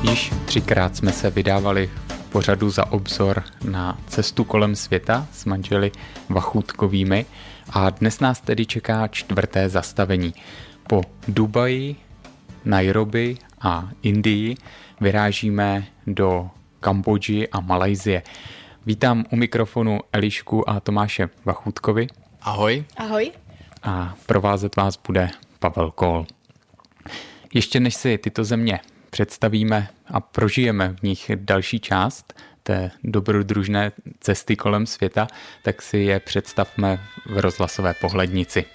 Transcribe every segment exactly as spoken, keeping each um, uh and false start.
Již třikrát jsme se vydávali v pořadu Za obzor na cestu kolem světa s manželi Vachůtkovými a dnes nás tedy čeká čtvrté zastavení. Po Dubaji, Nairobi a Indii vyrážíme do Kambodži a Malajsie. Vítám u mikrofonu Elišku a Tomáše Vachůtkovi. Ahoj. Ahoj. A provázet vás bude Pavel Kohl. Ještě než si tyto země představíme a prožijeme v nich další část té dobrodružné cesty kolem světa, tak si je představme v rozhlasové pohlednici.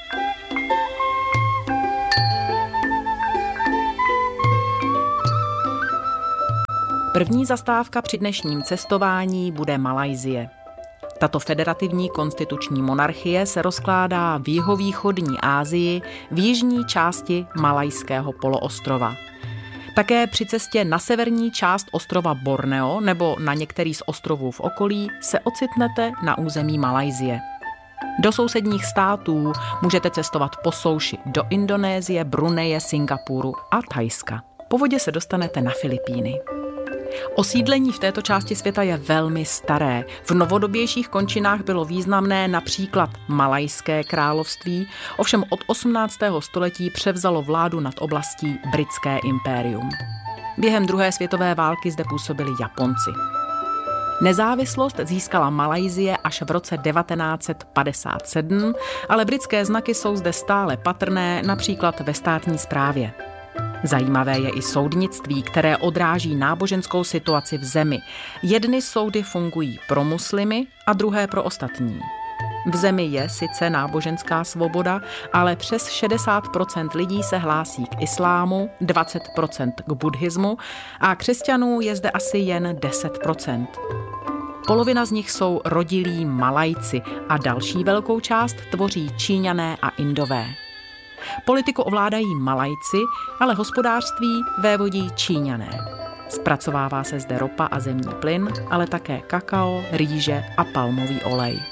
První zastávka při dnešním cestování bude Malajsie. Tato federativní konstituční monarchie se rozkládá v jihovýchodní Asii v jižní části Malajského poloostrova. Také při cestě na severní část ostrova Borneo nebo na některý z ostrovů v okolí se ocitnete na území Malajsie. Do sousedních států můžete cestovat po souši do Indonésie, Bruneje, Singapuru a Thajska. Po vodě se dostanete na Filipíny. Osídlení v této části světa je velmi staré. V novodobějších končinách bylo významné například Malajské království, ovšem od osmnáctého století převzalo vládu nad oblastí Britské impérium. Během druhé světové války zde působili Japonci. Nezávislost získala Malajsie až v roce devatenáct set padesát sedm, ale britské znaky jsou zde stále patrné, například ve státní správě. Zajímavé je i soudnictví, které odráží náboženskou situaci v zemi. Jedny soudy fungují pro muslimy a druhé pro ostatní. V zemi je sice náboženská svoboda, ale přes šedesát procent lidí se hlásí k islámu, dvacet procent k buddhismu a křesťanů je zde asi jen deset procent. Polovina z nich jsou rodilí Malajci a další velkou část tvoří Číňané a Indové. Politiku ovládají Malajci, ale hospodářství vévodí Číňané. Zpracovává se zde ropa a zemní plyn, ale také kakao, rýže a palmový olej.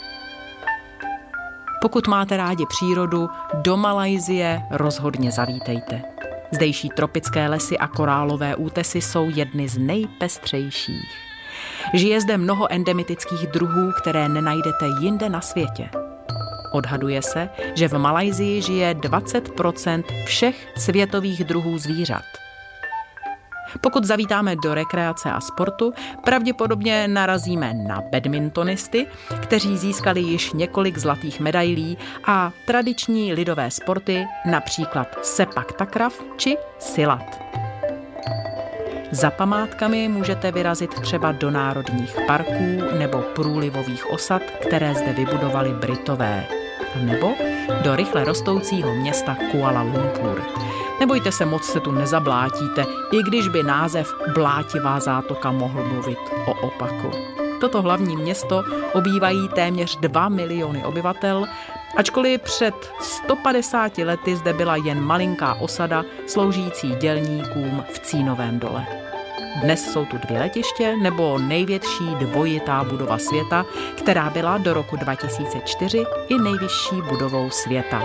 Pokud máte rádi přírodu, do Malajsie rozhodně zavítejte. Zdejší tropické lesy a korálové útesy jsou jedny z nejpestřejších. Žije zde mnoho endemitických druhů, které nenajdete jinde na světě. Odhaduje se, že v Malajsii žije dvacet procent všech světových druhů zvířat. Pokud zavítáme do rekreace a sportu, pravděpodobně narazíme na badmintonisty, kteří získali již několik zlatých medailí a tradiční lidové sporty, například sepak takrav či silat. Za památkami můžete vyrazit třeba do národních parků nebo průlivových osad, které zde vybudovali Britové, nebo do rychle rostoucího města Kuala Lumpur. Nebojte se, moc se tu nezablátíte, i když by název Blátivá zátoka mohl mluvit o opaku. Toto hlavní město obývají téměř dva miliony obyvatel, ačkoliv před sto padesáti lety zde byla jen malinká osada sloužící dělníkům v Cínovém dole. Dnes jsou tu dvě letiště nebo největší dvojitá budova světa, která byla do roku dva tisíce čtyři i nejvyšší budovou světa.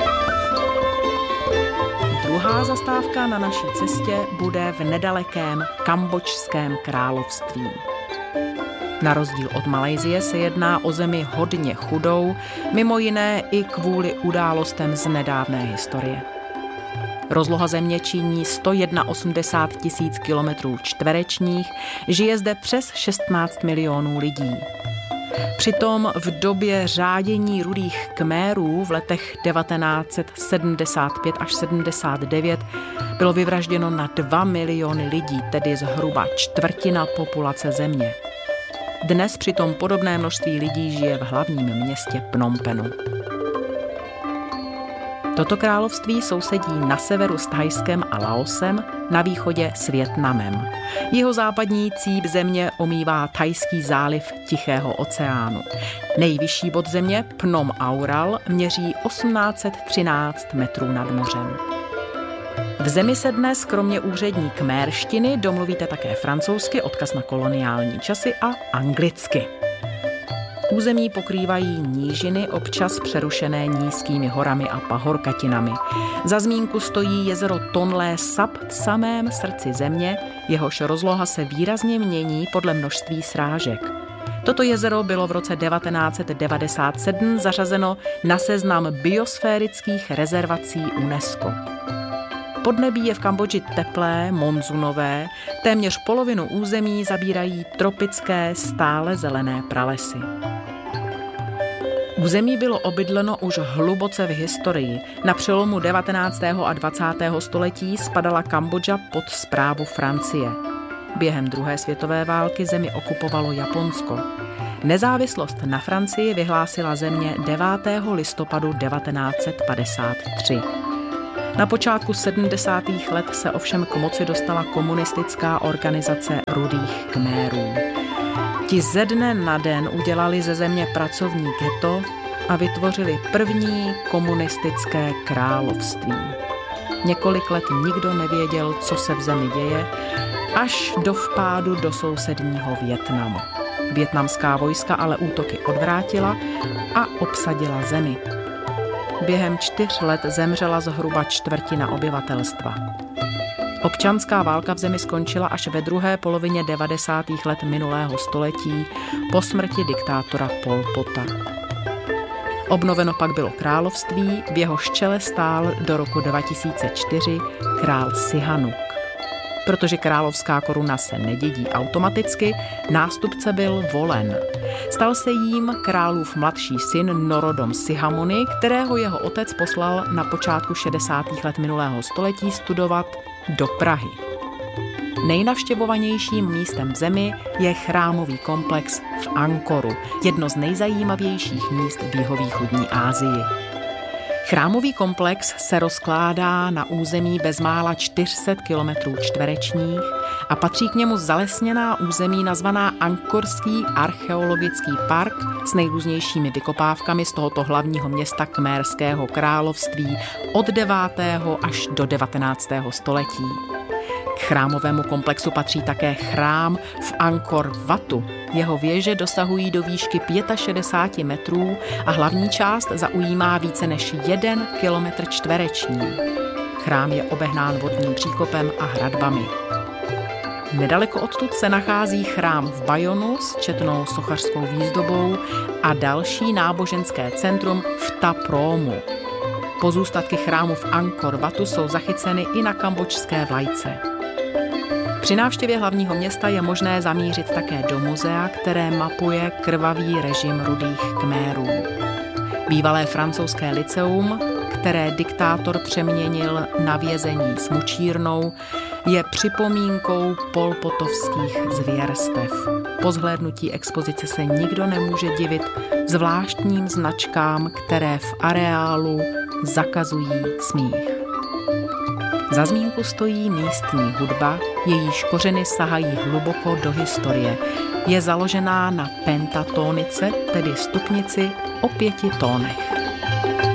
Druhá zastávka na naší cestě bude v nedalekém Kambodžském království. Na rozdíl od Malajsie se jedná o zemi hodně chudou, mimo jiné i kvůli událostem z nedávné historie. Rozloha země činí sto osmdesát jedna tisíc kilometrů čtverečních, žije zde přes šestnáct milionů lidí. Přitom v době řádění rudých Kmérů v letech devatenáct set sedmdesát pět až sedmdesát devět bylo vyvražděno na dva miliony lidí, tedy zhruba čtvrtina populace země. Dnes přitom podobné množství lidí žije v hlavním městě Phnom Penhu. Toto království sousedí na severu s Thajskem a Laosem, na východě s Vietnamem. Jeho západní cíp země omývá Thajský záliv Tichého oceánu. Nejvyšší bod země, Phnom Aural, měří osmnáct set třináct metrů nad mořem. V zemi se dnes kromě úřední kmérštiny domluvíte také francouzsky, odkaz na koloniální časy, a anglicky. Území pokrývají nížiny, občas přerušené nízkými horami a pahorkatinami. Za zmínku stojí jezero Tonlé Sap v samém srdci země, jehož rozloha se výrazně mění podle množství srážek. Toto jezero bylo v roce devatenáct set devadesát sedm zařazeno na seznam biosférických rezervací UNESCO. Podnebí je v Kambodži teplé, monzunové, téměř polovinu území zabírají tropické stále zelené pralesy. Území bylo obydleno už hluboce v historii. Na přelomu devatenáctého a dvacátého století spadala Kambodža pod správu Francie. Během druhé světové války zemi okupovalo Japonsko. Nezávislost na Francii vyhlásila země devátého listopadu devatenáct set padesát tři. Na počátku sedmdesátých let se ovšem k moci dostala komunistická organizace Rudých Khmérů. Ti ze dne na den udělali ze země pracovní ghetto a vytvořili první komunistické království. Několik let nikdo nevěděl, co se v zemi děje, až do vpádu do sousedního Vietnamu. Vietnamská vojska ale útoky odvrátila a obsadila zemi. Během čtyř let zemřela zhruba čtvrtina obyvatelstva. Občanská válka v zemi skončila až ve druhé polovině devadesátých let minulého století po smrti diktátora Pol Pota. Obnoveno pak bylo království, v jehož čele stál do roku dva tisíce čtyři král Sihanouk. Protože královská koruna se nedědí automaticky, nástupce byl volen. Stal se jím králův mladší syn Norodom Sihamoni, kterého jeho otec poslal na počátku šedesátých let minulého století studovat do Prahy. Nejnavštěvovanějším místem v zemi je chrámový komplex v Angkoru, jedno z nejzajímavějších míst v jihovýchodní Asii. Chrámový komplex se rozkládá na území bezmála čtyři sta kilometrů čtverečních a patří k němu zalesněná území nazvaná Angkorský archeologický park s nejrůznějšími vykopávkami z tohoto hlavního města Khmérského království od devátého až do devatenáctého století. K chrámovému komplexu patří také chrám v Angkor Watu. Jeho věže dosahují do výšky šedesát pět metrů a hlavní část zaujímá více než jeden kilometr čtvereční. Chrám je obehnán vodním příkopem a hradbami. Nedaleko odtud se nachází chrám v Bajonu s četnou sochařskou výzdobou a další náboženské centrum v Ta Promu. Pozůstatky chrámu v Angkor Watu jsou zachyceny i na kambodžské vlajce. Při návštěvě hlavního města je možné zamířit také do muzea, které mapuje krvavý režim Rudých Khmérů. Bývalé francouzské lyceum, které diktátor přeměnil na vězení s mučírnou, je připomínkou polpotovských zvěrstev. Po zhlédnutí expozice se nikdo nemůže divit zvláštním značkám, které v areálu zakazují smích. Za zmínku stojí místní hudba, jejíž kořeny sahají hluboko do historie. Je založená na pentatonice, tedy stupnici o pěti tónech.